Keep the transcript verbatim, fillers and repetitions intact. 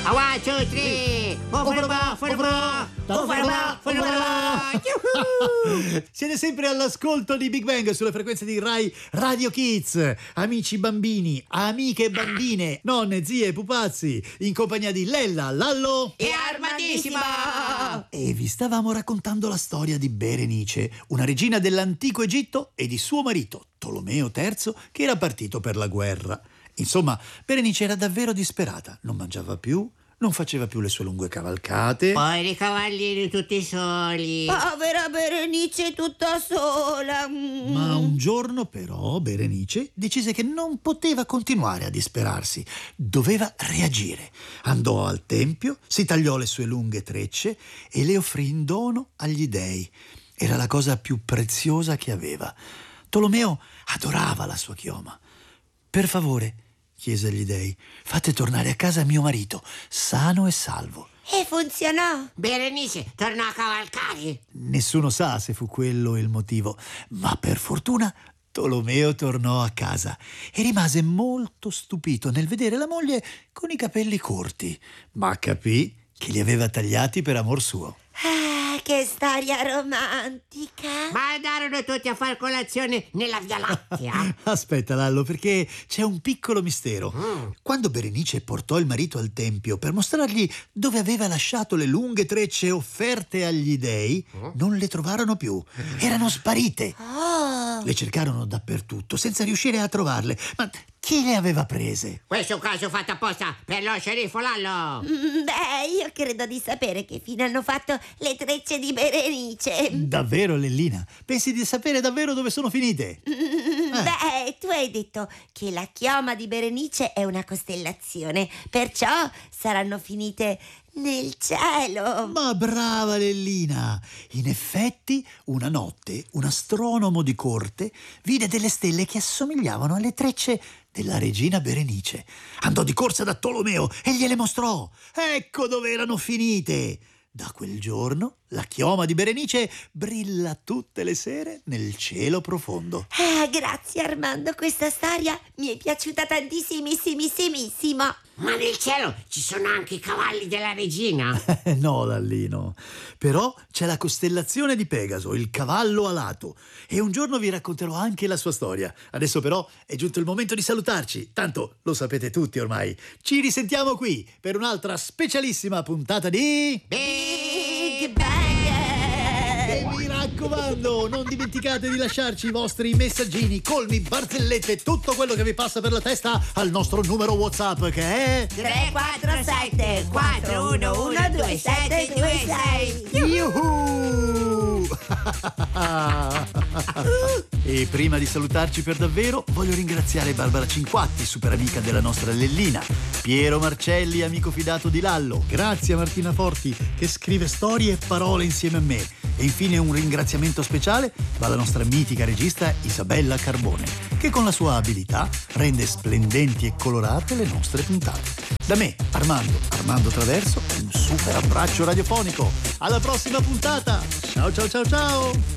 One, two, three. Ufarba, ufarba, ufarba, ufarba. Siete sempre all'ascolto di Big Bang sulle frequenze di Rai Radio Kids. Amici bambini, amiche bambine, nonne, zie, pupazzi, in compagnia di Lella, Lallo E Armandissimo. E vi stavamo raccontando la storia di Berenice, una regina dell'antico Egitto, e di suo marito Tolomeo terzo, che era partito per la guerra. Insomma, Berenice era davvero disperata, non mangiava più, non faceva più le sue lunghe cavalcate. Poi i cavalieri tutti soli. Povera Berenice tutta sola. Ma un giorno però Berenice decise che non poteva continuare a disperarsi, doveva reagire. Andò al tempio, si tagliò le sue lunghe trecce e le offrì in dono agli dei. Era la cosa più preziosa che aveva. Tolomeo adorava la sua chioma. Per favore, chiese agli dei, fate tornare a casa mio marito, sano e salvo. E funzionò. Berenice tornò a cavalcare. Nessuno sa se fu quello il motivo, ma per fortuna Tolomeo tornò a casa e rimase molto stupito nel vedere la moglie con i capelli corti, ma capì che li aveva tagliati per amor suo. Ah, che storia romantica. Ma andarono tutti a far colazione nella Via Lattea. Aspetta, Lallo, perché c'è un piccolo mistero. Mm. Quando Berenice portò il marito al tempio per mostrargli dove aveva lasciato le lunghe trecce offerte agli dei, Mm. non le trovarono più. Erano sparite. Oh. Le cercarono dappertutto senza riuscire a trovarle. Ma chi le aveva prese? Questo è un caso fatto apposta per lo sceriffo Lallo. Mm, Beh, io credo di sapere che fine hanno fatto le trecce di Berenice. Davvero, Lellina? Pensi di sapere davvero dove sono finite? Mm, Eh. Beh, tu hai detto che la chioma di Berenice è una costellazione, perciò saranno finite nel cielo. Ma brava Lellina! In effetti, una notte, un astronomo di corte vide delle stelle che assomigliavano alle trecce della regina Berenice. Andò di corsa da Tolomeo e gliele mostrò. Ecco dove erano finite! Da quel giorno la chioma di Berenice brilla tutte le sere nel cielo profondo. Ah, grazie Armando, questa storia mi è piaciuta tantissimissimissimo. Ma nel cielo ci sono anche i cavalli della regina. No, Lallino. Però c'è la costellazione di Pegaso, il cavallo alato. E un giorno vi racconterò anche la sua storia. Adesso però è giunto il momento di salutarci. Tanto lo sapete tutti ormai. Ci risentiamo qui per un'altra specialissima puntata di... Big Bang! E mi raccomando, non dimenticate di lasciarci i vostri messaggini, colmi, barzellette, tutto quello che vi passa per la testa al nostro numero WhatsApp che è... tre quattro sette quattro uno uno due sette due sei. Yuhu! E prima di salutarci per davvero, voglio ringraziare Barbara Cinquatti, super amica della nostra Lellina, Piero Marcelli, amico fidato di Lallo, grazie a Martina Forti che scrive storie e parole insieme a me, e infine un ringraziamento speciale va alla nostra mitica regista Isabella Carbone, che con la sua abilità rende splendenti e colorate le nostre puntate. Da me, Armando, Armando Traverso, un super abbraccio radiofonico. Alla prossima puntata! Ciao ciao ciao ciao!